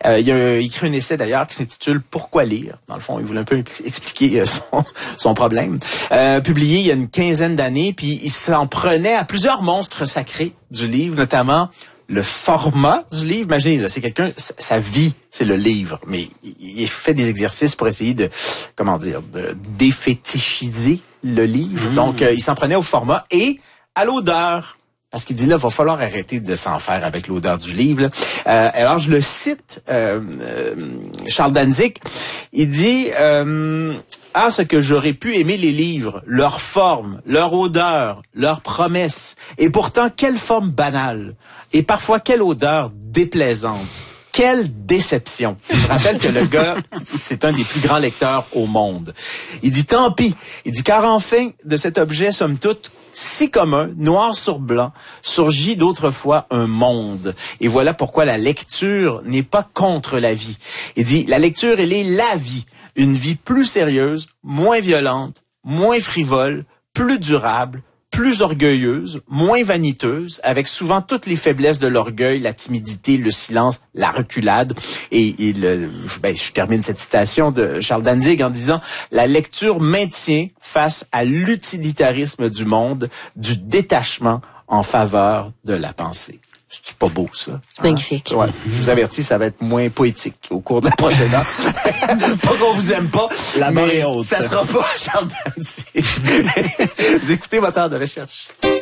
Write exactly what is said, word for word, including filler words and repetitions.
Euh, il a écrit un essai d'ailleurs qui s'intitule « Pourquoi lire ?» Dans le fond, il voulait un peu expliquer euh, son, son problème. Euh, publié il y a une quinzaine d'années, puis il s'en prenait à plusieurs monstres sacrés du livre, notamment le format du livre. Imaginez, là, c'est quelqu'un, sa vie, c'est le livre, mais il fait des exercices pour essayer de, comment dire, de défétichiser le livre. Mmh. Donc, euh, il s'en prenait au format et à l'odeur. Parce qu'il dit là, il va falloir arrêter de s'en faire avec l'odeur du livre. Là. Euh, alors, je le cite, euh, euh, Charles Danzig, il dit euh, « Ah, ce que j'aurais pu aimer les livres, leur forme, leur odeur, leurs promesses. Et pourtant, quelle forme banale. Et parfois, quelle odeur déplaisante. Quelle déception. » Je rappelle que le gars, c'est un des plus grands lecteurs au monde. Il dit « Tant pis. » Il dit « Car enfin, de cet objet, somme toute, si commun, noir sur blanc, surgit d'autrefois un monde. Et voilà pourquoi la lecture n'est pas contre la vie. » Il dit « La lecture, elle est la vie. Une vie plus sérieuse, moins violente, moins frivole, plus durable, plus orgueilleuse, moins vaniteuse, avec souvent toutes les faiblesses de l'orgueil, la timidité, le silence, la reculade. » Et il, ben, je termine cette citation de Charles Danzig en disant « La lecture maintient face à l'utilitarisme du monde, du détachement en faveur de la pensée. » C'est pas beau, ça? C'est magnifique. Hein? Ouais. Je vous avertis, ça va être moins poétique au cours de la prochaine heure. Pas qu'on vous aime pas, la mais haute. Ça sera pas Charles Danzig. Vous écoutez Moteur de recherche.